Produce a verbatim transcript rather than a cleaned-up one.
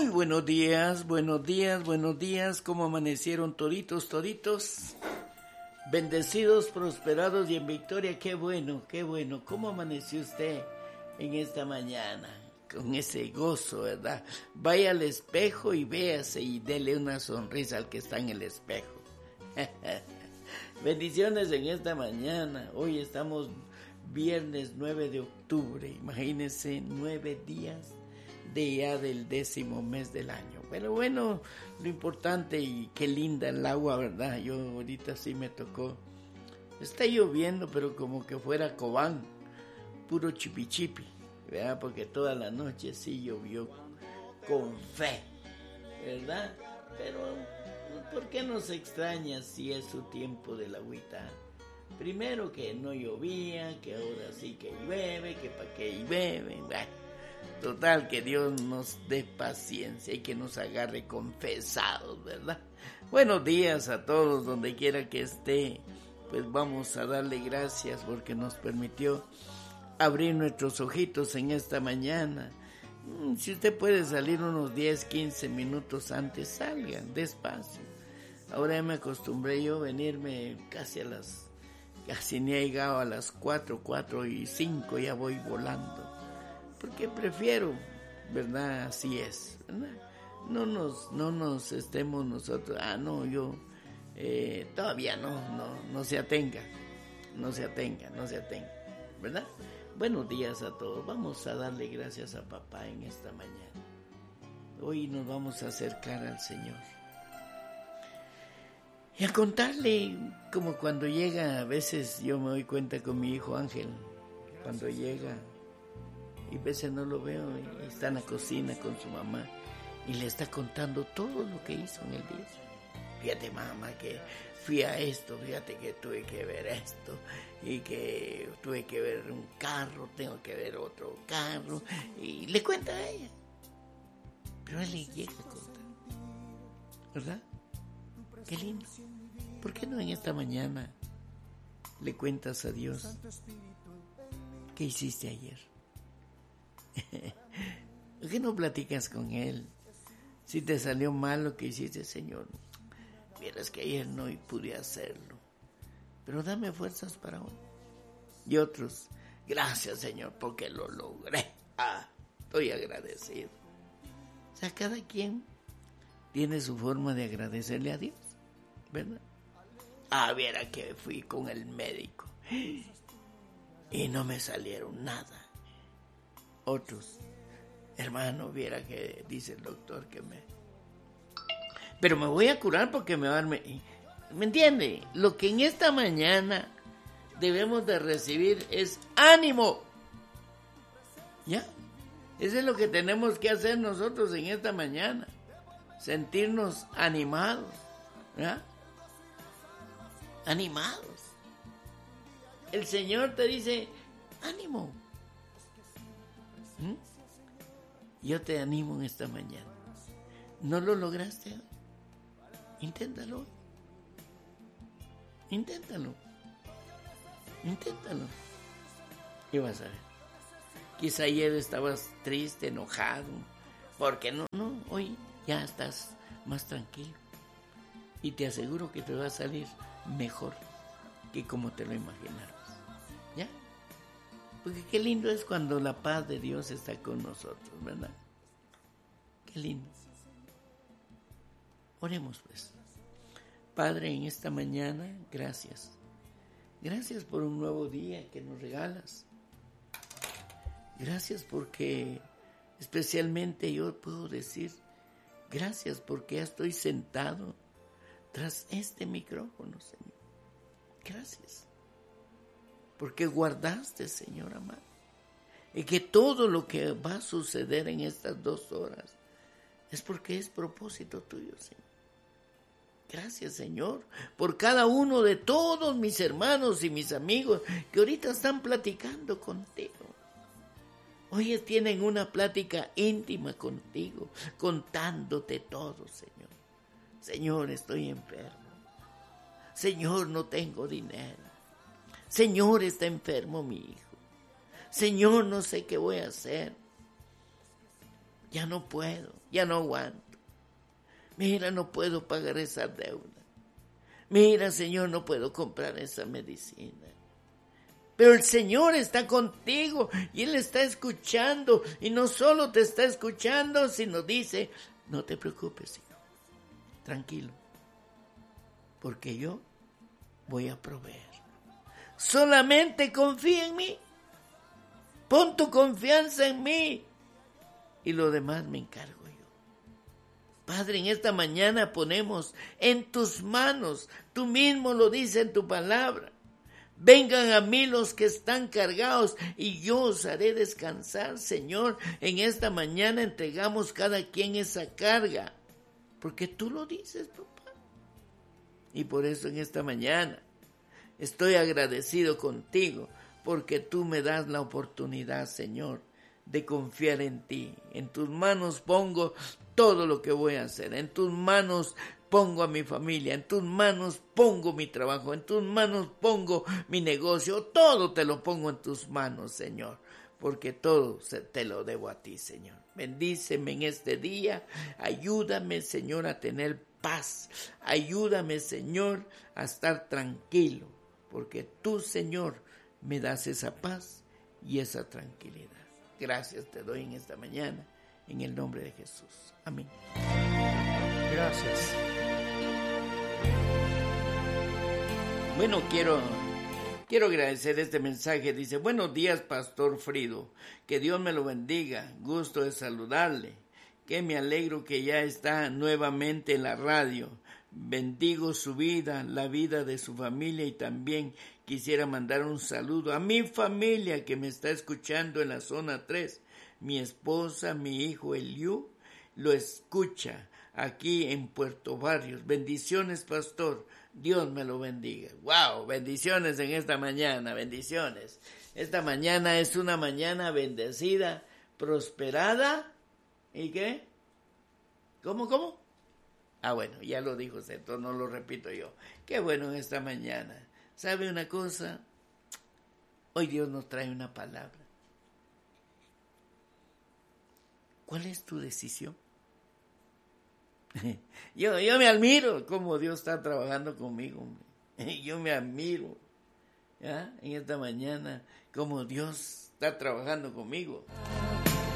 Muy buenos días, buenos días, buenos días. ¿Cómo amanecieron toditos, toditos? Bendecidos, prosperados y en victoria. Qué bueno, qué bueno. ¿Cómo amaneció usted en esta mañana? Con ese gozo, ¿verdad? Vaya al espejo y véase y dele una sonrisa al que está en el espejo. Bendiciones en esta mañana. Hoy estamos viernes nueve de octubre. Imagínense, nueve días de ya del décimo mes del año. Pero bueno, lo importante y qué linda el agua, ¿verdad? Yo ahorita sí me tocó. Está lloviendo, pero como que fuera Cobán, puro chipichipi, ¿verdad? Porque toda la noche sí llovió con fe, ¿verdad? Pero ¿por qué nos extraña si es su tiempo de la agüita? Primero que no llovía, que ahora sí que llueve, que para qué llueve, bueno. Total, que Dios nos dé paciencia y que nos agarre confesados, ¿verdad? Buenos días a todos, donde quiera que esté. Pues vamos a darle gracias porque nos permitió abrir nuestros ojitos en esta mañana. Si usted puede salir unos diez, quince minutos antes, salgan despacio. Ahora ya me acostumbré yo a venirme casi a las, casi ni he llegado a las cuatro, cuatro y cinco, ya voy volando. Porque prefiero, ¿verdad? Así es, ¿verdad? No nos, no nos estemos nosotros, ah, no, yo, eh, todavía no, no, no se atenga, no se atenga, no se atenga, ¿verdad? Buenos días a todos, vamos a darle gracias a papá en esta mañana. Hoy nos vamos a acercar al Señor. Y a contarle, como cuando llega, a veces yo me doy cuenta con mi hijo Ángel, cuando llega, y a veces no lo veo y está en la cocina con su mamá y le está contando todo lo que hizo en el día. Fíjate, mamá, que fui a esto, fíjate que tuve que ver esto y que tuve que ver un carro, tengo que ver otro carro, y le cuenta a ella. Pero él le llega a contar, ¿verdad? Qué lindo. ¿Por qué no en esta mañana le cuentas a Dios qué hiciste ayer? ¿Por qué no platicas con Él? Si te salió mal lo que hiciste, Señor, vieras que ayer no pude hacerlo, pero dame fuerzas para hoy. Y otros, gracias, Señor, porque lo logré. Ah, estoy agradecido. O sea, cada quien tiene su forma de agradecerle a Dios, ¿verdad? Ah, viera que fui con el médico y no me salieron nada. Otros, hermano, viera que dice el doctor que me... Pero me voy a curar porque me va a dar... ¿Me entiende? Lo que en esta mañana debemos de recibir es ánimo. ¿Ya? Eso es lo que tenemos que hacer nosotros en esta mañana. Sentirnos animados. ¿Ya? Animados. El Señor te dice, ánimo. ¿Mm? Yo te animo en esta mañana. ¿No lo lograste? Inténtalo. Inténtalo. Inténtalo. Y vas a ver. Quizá ayer estabas triste, enojado. Porque no, no, hoy ya estás más tranquilo. Y te aseguro que te va a salir mejor que como te lo imaginabas. ¿Ya? Porque qué lindo es cuando la paz de Dios está con nosotros, ¿verdad? Qué lindo. Oremos pues. Padre, en esta mañana, gracias. Gracias por un nuevo día que nos regalas. Gracias porque especialmente yo puedo decir gracias porque ya estoy sentado tras este micrófono, Señor. Gracias. Porque guardaste, Señor amado, y que todo lo que va a suceder en estas dos horas es porque es propósito tuyo, Señor. Gracias, Señor, por cada uno de todos mis hermanos y mis amigos que ahorita están platicando contigo. Hoy tienen una plática íntima contigo, contándote todo, Señor. Señor, estoy enfermo. Señor, no tengo dinero. Señor, está enfermo mi hijo. Señor, no sé qué voy a hacer. ya no puedo, ya no aguanto. Mira, no puedo pagar esa deuda. Mira, Señor, no puedo comprar esa medicina. Pero el Señor está contigo y Él está escuchando. Y no solo te está escuchando, sino dice, no te preocupes, hijo. Tranquilo. Porque yo voy a proveer. Solamente confía en mí. Pon tu confianza en mí. Y lo demás me encargo yo. Padre, en esta mañana ponemos en tus manos. Tú mismo lo dices en tu palabra. Vengan a mí los que están cargados y yo os haré descansar, Señor. En esta mañana entregamos cada quien esa carga, porque tú lo dices, papá. Y por eso en esta mañana estoy agradecido contigo, porque tú me das la oportunidad, Señor, de confiar en ti. En tus manos pongo todo lo que voy a hacer. En tus manos pongo a mi familia, en tus manos pongo mi trabajo, en tus manos pongo mi negocio, todo te lo pongo en tus manos, Señor, porque todo te lo debo a ti, Señor. Bendíceme en este día, ayúdame, Señor, a tener paz, ayúdame, Señor, a estar tranquilo, porque tú, Señor, me das esa paz y esa tranquilidad. Gracias te doy en esta mañana, en el nombre de Jesús. Amén. Gracias. Bueno, quiero, quiero agradecer este mensaje. Dice, buenos días, Pastor Frido. Que Dios me lo bendiga. Gusto de saludarle. Que me alegro que ya está nuevamente en la radio. Bendigo su vida, la vida de su familia y también quisiera mandar un saludo a mi familia que me está escuchando en la zona tres. Mi esposa, mi hijo Eliú, lo escucha aquí en Puerto Barrios. Bendiciones, pastor. Dios me lo bendiga. Wow, bendiciones en esta mañana, bendiciones. Esta mañana es una mañana bendecida, prosperada. ¿Y qué? ¿Cómo, cómo? Ah, bueno, ya lo dijo usted, entonces no lo repito yo. Qué bueno en esta mañana. ¿Sabe una cosa? Hoy Dios nos trae una palabra. ¿Cuál es tu decisión? Yo, yo me admiro cómo Dios está trabajando conmigo, hombre. Yo me admiro, ¿ya? En esta mañana, cómo Dios está trabajando conmigo.